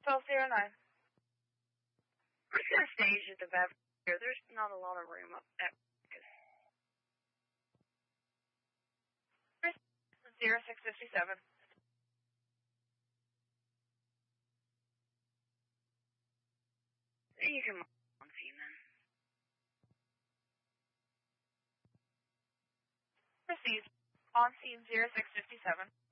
1209. We're just going to stage at the Bev here. There's not a lot of room up at 0657. You can on scene then. Proceed. On scene 0657.